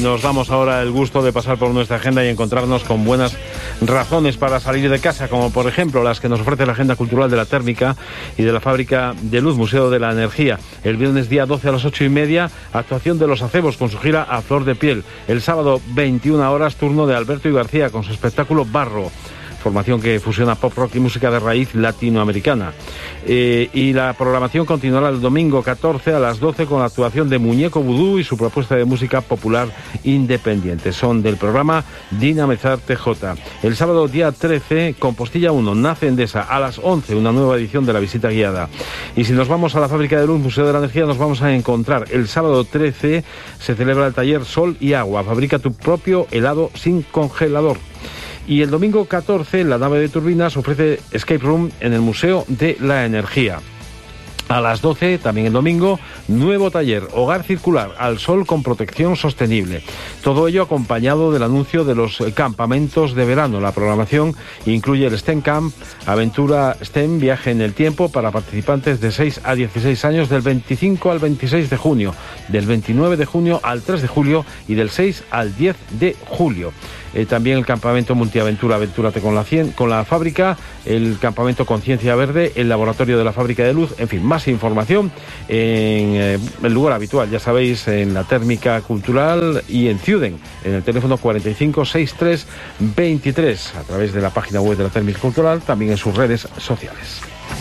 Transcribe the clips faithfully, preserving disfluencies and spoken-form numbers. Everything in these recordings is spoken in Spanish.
nos damos ahora el gusto de pasar por nuestra agenda y encontrarnos con buenas razones para salir de casa, como por ejemplo las que nos ofrece la Agenda Cultural de la Térmica y de la Fábrica de Luz, Museo de la Energía. El viernes día doce a las ocho y media, actuación de Los Acebos con su gira A Flor de Piel. El sábado veintiuna horas, turno de Alberto y García con su espectáculo Barro, formación que fusiona pop rock y música de raíz latinoamericana. Eh, y la programación continuará el domingo catorce a las doce con la actuación de Muñeco Vudú y su propuesta de música popular independiente. Son del programa Dinamizar T J. El sábado día trece, Compostilla uno, Nace Endesa, a las once, una nueva edición de la visita guiada. Y si nos vamos a la Fábrica de Luz, Museo de la Energía, nos vamos a encontrar el sábado trece, se celebra el taller Sol y Agua, fabrica tu propio helado sin congelador. Y el domingo catorce, la nave de turbinas ofrece Escape Room en el Museo de la Energía. A las doce, también el domingo, nuevo taller, Hogar Circular, al sol con protección sostenible. Todo ello acompañado del anuncio de los campamentos de verano. La programación incluye el STEM Camp, Aventura STEM, viaje en el tiempo para participantes de seis a dieciséis años del veinticinco al veintiséis de junio, del veintinueve de junio al tres de julio y del seis al diez de julio. Eh, también el campamento multiaventura, Aventúrate con la, cien, con la fábrica, el campamento Conciencia Verde, el laboratorio de la Fábrica de Luz, en fin, más información en eh, el lugar habitual, ya sabéis, en la Térmica Cultural y en Ciuden, en el teléfono cuarenta y cinco sesenta y tres veintitrés, a través de la página web de la Térmica Cultural, también en sus redes sociales.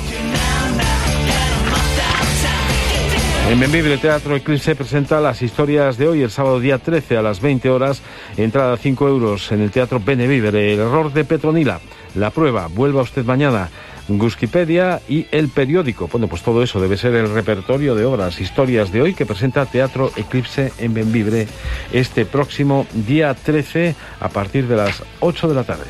En Benvibre Teatro Eclipse presenta las historias de hoy, el sábado día trece a las veinte horas, entrada cinco euros en el Teatro Benvibre. El error de Petronila, La Prueba, Vuelva usted mañana, Guskipedia y El Periódico. Bueno, pues todo eso debe ser el repertorio de obras, historias de hoy que presenta Teatro Eclipse en Benvibre este próximo día trece a partir de las ocho de la tarde.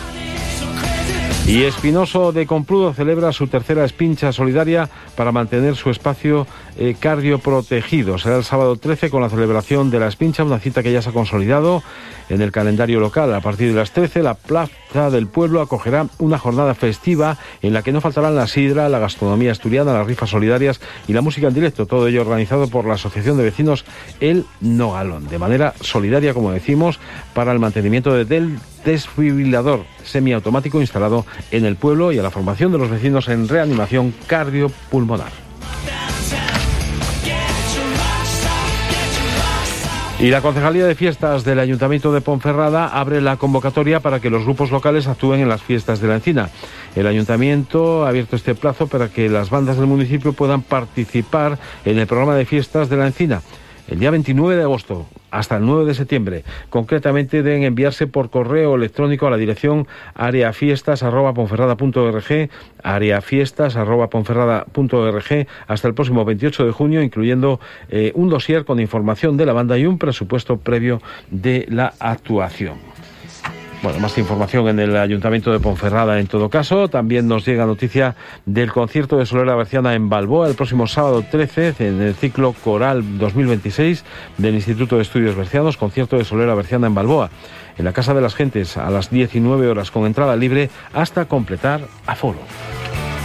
Y Espinoso de Compludo celebra su tercera espincha solidaria para mantener su espacio eh, cardioprotegido. Será el sábado trece con la celebración de la espincha, una cita que ya se ha consolidado en el calendario local. A partir de las trece, la Plaza del Pueblo acogerá una jornada festiva en la que no faltarán la sidra, la gastronomía asturiana, las rifas solidarias y la música en directo. Todo ello organizado por la Asociación de Vecinos El Nogalón, de manera solidaria, como decimos, para el mantenimiento de, del desfibrilador semiautomático instalado en el pueblo y a la formación de los vecinos en reanimación cardiopulmonar. Y la Concejalía de Fiestas del Ayuntamiento de Ponferrada abre la convocatoria para que los grupos locales actúen en las fiestas de la Encina. El Ayuntamiento ha abierto este plazo para que las bandas del municipio puedan participar en el programa de fiestas de la Encina. El día veintinueve de agosto hasta el nueve de septiembre. Concretamente deben enviarse por correo electrónico a la dirección areafiestas arroba ponferrada punto org, areafiestas arroba ponferrada punto org hasta el próximo veintiocho de junio, incluyendo eh, un dossier con información de la banda y un presupuesto previo de la actuación. Bueno, más información en el Ayuntamiento de Ponferrada en todo caso. También nos llega noticia del concierto de Solera Berciana en Balboa el próximo sábado trece en el ciclo Coral dos mil veintiséis del Instituto de Estudios Bercianos, concierto de Solera Berciana en Balboa, en la Casa de las Gentes a las diecinueve horas con entrada libre hasta completar aforo.